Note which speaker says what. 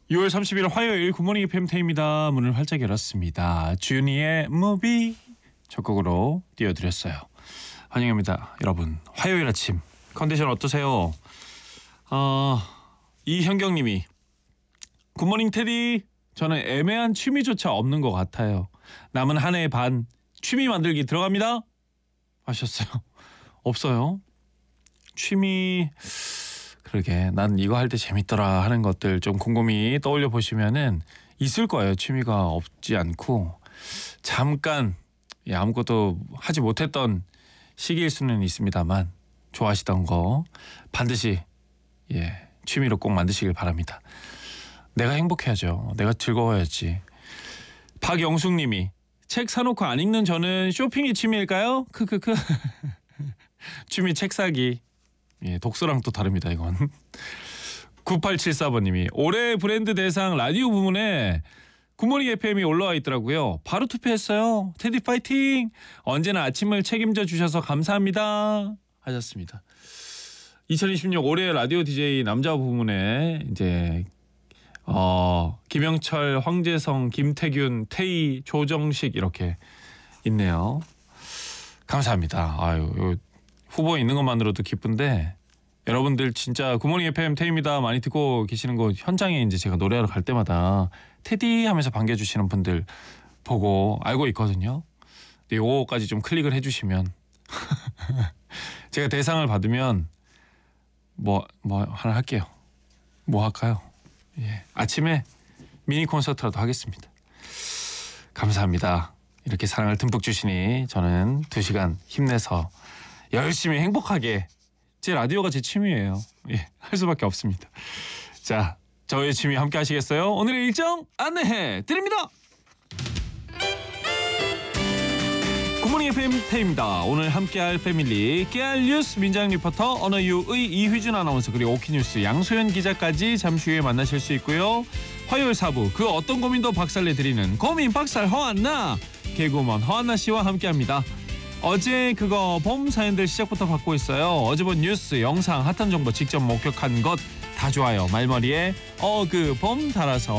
Speaker 1: 6월 30일 화요일 굿모닝 FM 태입니다. 문을 활짝 열었습니다. 준이의 무비 첫 곡으로 띄워드렸어요. 환영합니다. 여러분 화요일 아침 컨디션 어떠세요? 이현경님이 굿모닝 테디, 저는 애매한 취미조차 없는 것 같아요. 남은 한 해 반 취미 만들기 들어갑니다 하셨어요. 없어요? 취미... 그러게 난 이거 할 때 재밌더라 하는 것들 좀 곰곰이 떠올려 보시면은 있을 거예요. 취미가 없지 않고 잠깐 아무것도 하지 못했던 시기일 수는 있습니다만 좋아하시던 거 반드시 취미로 꼭 만드시길 바랍니다. 내가 행복해야죠. 내가 즐거워야지. 박영숙님이 책 사놓고 안 읽는 저는 쇼핑이 취미일까요? 크크크. 취미 책 사기. 독서랑 또 다릅니다 이건. 9874번님이 올해 브랜드 대상 라디오 부문에 굿모닝 FM이 올라와 있더라고요. 바로 투표했어요. 테디 파이팅. 언제나 아침을 책임져 주셔서 감사합니다 하셨습니다. 2026 올해 라디오 DJ 남자 부문에 이제 김영철, 황재성, 김태균, 태희, 조정식 이렇게 있네요. 감사합니다. 아유, 후보에 있는 것만으로도 기쁜데 여러분들 진짜 굿모닝 FM 태입니다 많이 듣고 계시는 거 현장에 이제 제가 노래하러 갈 때마다 테디 하면서 반겨주시는 분들 보고 알고 있거든요. 근데 요거까지 좀 클릭을 해주시면 제가 대상을 받으면 뭐 하나 할게요. 뭐 할까요? 아침에 미니 콘서트라도 하겠습니다. 감사합니다. 이렇게 사랑을 듬뿍 주시니 저는 2시간 힘내서 열심히 행복하게, 제 라디오가 제 취미예요. 할 수밖에 없습니다. 자, 저의 취미 함께 하시겠어요? 오늘의 일정 안내해 드립니다. 굿모닝 FM 태입니다. 오늘 함께할 패밀리 깨알 뉴스 민정 리포터 언어유의 이휘준 아나운서 그리고 오키뉴스 양소연 기자까지 잠시 후에 만나실 수 있고요. 화요일 4부 그 어떤 고민도 박살내드리는 고민 박살 허한나 개그우먼 허한나 씨와 함께합니다. 어제 그거 봄 사연들 시작부터 받고 있어요. 어제 본 뉴스, 영상, 핫한 정보 직접 목격한 것 다 좋아요. 말머리에 그 봄 달아서